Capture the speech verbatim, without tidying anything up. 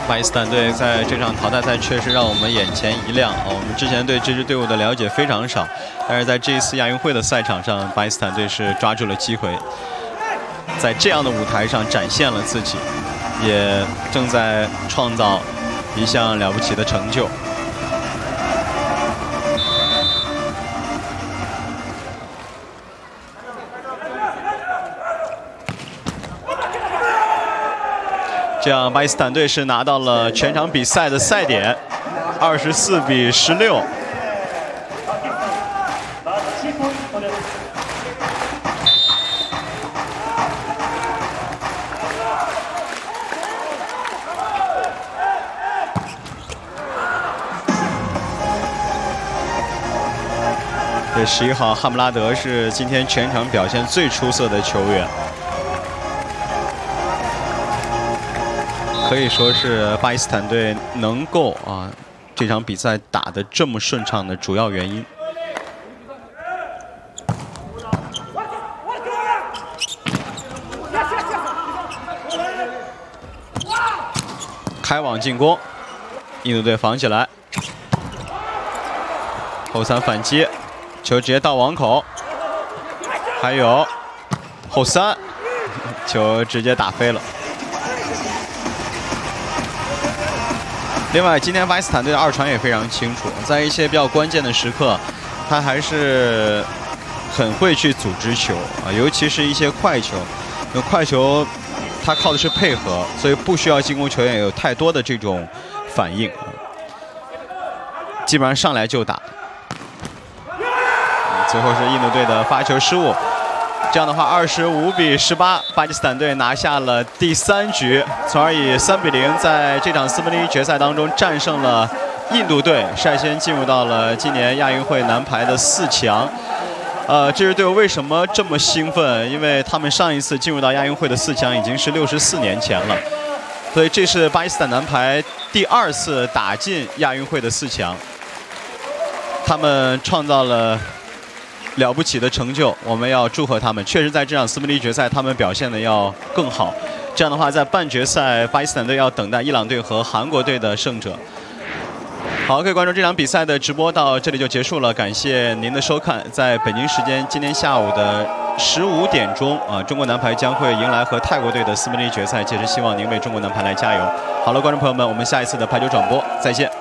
巴基斯坦队在这场淘汰赛确实让我们眼前一亮啊！我们之前对这支队伍的了解非常少，但是在这一次亚运会的赛场上，巴基斯坦队是抓住了机会，在这样的舞台上展现了自己，也正在创造一项了不起的成就。 这样，巴基斯坦队是拿到了全场比赛的赛点，二十四比十六。这十一号汉姆拉德是今天全场表现最出色的球员。 可以说是巴基斯坦队能够啊这场比赛打得这么顺畅的主要原因。开网进攻，印度队防起来，后三反击，球直接到网口，还有后三，球直接打飞了。 另外，今天巴基斯坦队的二传也非常清楚，在一些比较关键的时刻，他还是很会去组织球啊，尤其是一些快球。那快球，他靠的是配合，所以不需要进攻球员有太多的这种反应，基本上上来就打。最后是印度队的发球失误。 这样的话，二十五比十八，巴基斯坦队拿下了第三局，从而以三比零在这场四分之一决赛当中战胜了印度队，率先进入到了今年亚运会男排的四强。呃，这支队伍为什么这么兴奋？因为他们上一次进入到亚运会的四强已经是六十四年前了，所以这是巴基斯坦男排第二次打进亚运会的四强。他们创造了 了不起的成就，我们要祝贺他们。确实，在这场四分之一决赛，他们表现的要更好。这样的话，在半决赛，巴基斯坦队要等待伊朗队和韩国队的胜者。好，各位观众，这场比赛的直播到这里就结束了，感谢您的收看。在北京时间今天下午的十五点钟啊，中国男排将会迎来和泰国队的四分之一决赛，届时希望您为中国男排来加油。好了，观众朋友们，我们下一次的排球转播再见。